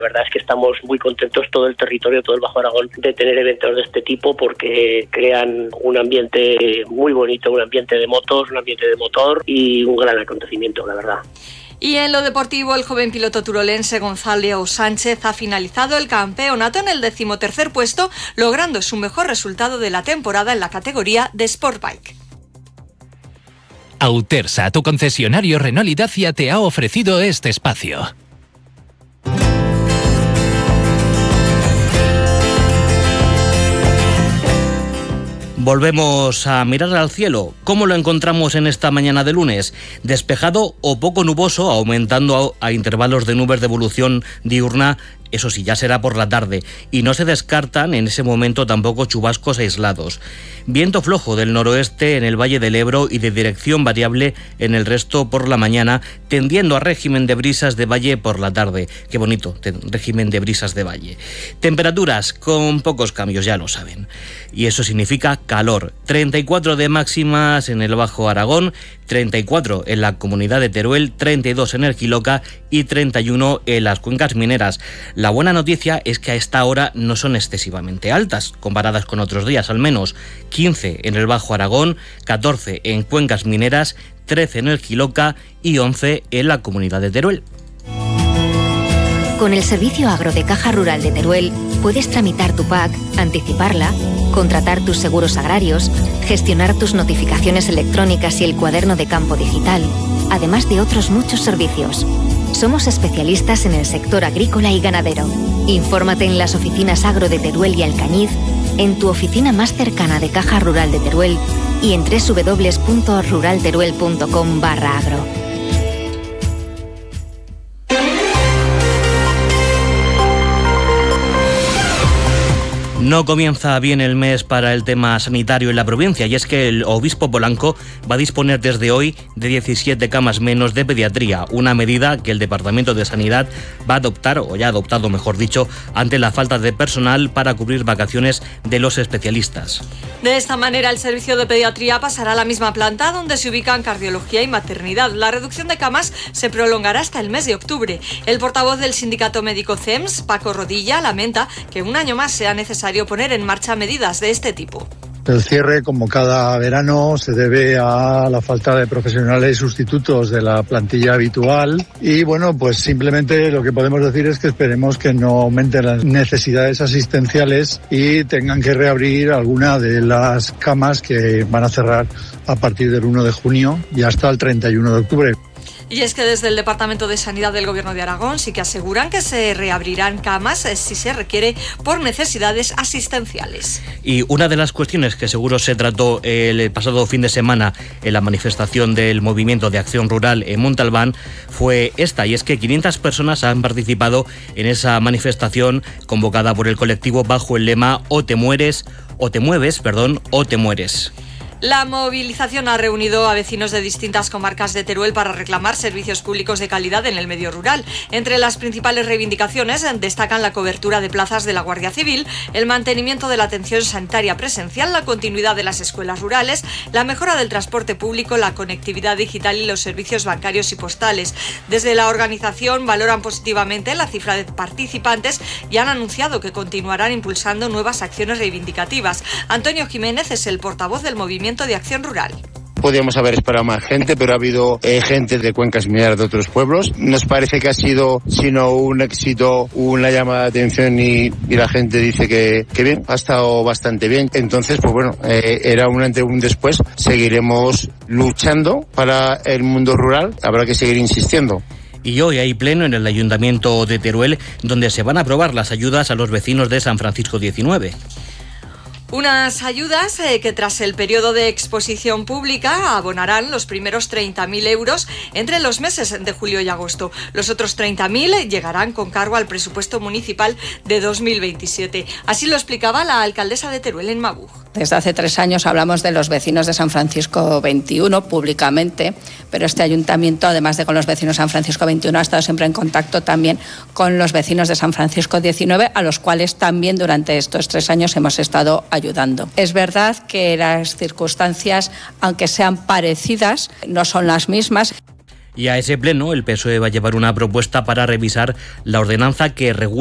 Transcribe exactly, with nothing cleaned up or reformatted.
La verdad es que estamos muy contentos, todo el territorio, todo el Bajo Aragón, de tener eventos de este tipo porque crean un ambiente muy bonito, un ambiente de motos, un ambiente de motor y un gran acontecimiento, la verdad. Y en lo deportivo, el joven piloto turolense Gonzalo Sánchez ha finalizado el campeonato en el decimotercer puesto, logrando su mejor resultado de la temporada en la categoría de Sportbike. Autersa, tu concesionario Renault y Dacia, te ha ofrecido este espacio. Volvemos a mirar al cielo. ¿Cómo lo encontramos en esta mañana de lunes? Despejado o poco nuboso, aumentando a, a intervalos de nubes de evolución diurna. Eso sí, ya será por la tarde, y no se descartan en ese momento tampoco chubascos aislados. Viento flojo del noroeste en el Valle del Ebro y de dirección variable en el resto por la mañana, tendiendo a régimen de brisas de valle por la tarde. Qué bonito, régimen de brisas de valle. Temperaturas con pocos cambios, ya lo saben. Y eso significa calor. treinta y cuatro de máximas en el Bajo Aragón, treinta y cuatro en la comunidad de Teruel, treinta y dos en el Quiloca y treinta y uno en las cuencas mineras. La buena noticia es que a esta hora no son excesivamente altas, comparadas con otros días al menos. quince en el Bajo Aragón, catorce en cuencas mineras, trece en el Quiloca y once en la comunidad de Teruel. Con el servicio agro de Caja Rural de Teruel puedes tramitar tu P A C, anticiparla, contratar tus seguros agrarios, gestionar tus notificaciones electrónicas y el cuaderno de campo digital, además de otros muchos servicios. Somos especialistas en el sector agrícola y ganadero. Infórmate en las oficinas agro de Teruel y Alcañiz, en tu oficina más cercana de Caja Rural de Teruel y en doble u doble u doble u punto ruralteruel punto com barra agro. No comienza bien el mes para el tema sanitario en la provincia, y es que el obispo Polanco va a disponer desde hoy de diecisiete camas menos de pediatría, una medida que el Departamento de Sanidad va a adoptar, o ya ha adoptado mejor dicho, ante la falta de personal para cubrir vacaciones de los especialistas. De esta manera, el servicio de pediatría pasará a la misma planta donde se ubican cardiología y maternidad. La reducción de camas se prolongará hasta el mes de octubre. El portavoz del sindicato médico C E M S, Paco Rodilla, lamenta que un año más sea necesario poner en marcha medidas de este tipo. El cierre, como cada verano, se debe a la falta de profesionales sustitutos de la plantilla habitual y, bueno, pues simplemente lo que podemos decir es que esperemos que no aumenten las necesidades asistenciales y tengan que reabrir alguna de las camas que van a cerrar a partir del uno de junio y hasta el treinta y uno de octubre. Y es que desde el Departamento de Sanidad del Gobierno de Aragón sí que aseguran que se reabrirán camas si se requiere por necesidades asistenciales. Y una de las cuestiones que seguro se trató el pasado fin de semana en la manifestación del Movimiento de Acción Rural en Montalbán fue esta, y es que quinientas personas han participado en esa manifestación convocada por el colectivo bajo el lema O te mueres, o te mueves, perdón, o te mueres. La movilización ha reunido a vecinos de distintas comarcas de Teruel para reclamar servicios públicos de calidad en el medio rural. Entre las principales reivindicaciones destacan la cobertura de plazas de la Guardia Civil, el mantenimiento de la atención sanitaria presencial, la continuidad de las escuelas rurales, la mejora del transporte público, la conectividad digital y los servicios bancarios y postales. Desde la organización valoran positivamente la cifra de participantes y han anunciado que continuarán impulsando nuevas acciones reivindicativas. Antonio Jiménez es el portavoz del movimiento de Acción Rural. Podríamos haber esperado más gente, pero ha habido eh, gente de cuencas mineras de otros pueblos. Nos parece que ha sido, sino un éxito, una llamada de atención y, y la gente dice que, que bien, ha estado bastante bien. Entonces, pues bueno, eh, era un antes y un después. Seguiremos luchando para el mundo rural, habrá que seguir insistiendo. Y hoy hay pleno en el Ayuntamiento de Teruel, donde se van a aprobar las ayudas a los vecinos de San Francisco diecinueve. Unas ayudas eh, que tras el periodo de exposición pública abonarán los primeros treinta mil euros entre los meses de julio y agosto. Los otros treinta mil llegarán con cargo al presupuesto municipal de dos mil veintisiete. Así lo explicaba la alcaldesa de Teruel en Mabuj. Desde hace tres años hablamos de los vecinos de San Francisco veintiuno públicamente, pero este ayuntamiento, además de con los vecinos de San Francisco veintiuno, ha estado siempre en contacto también con los vecinos de San Francisco diecinueve, a los cuales también durante estos tres años hemos estado ayudando. Es verdad que las circunstancias, aunque sean parecidas, no son las mismas. Y a ese pleno el P S O E va a llevar una propuesta para revisar la ordenanza que regula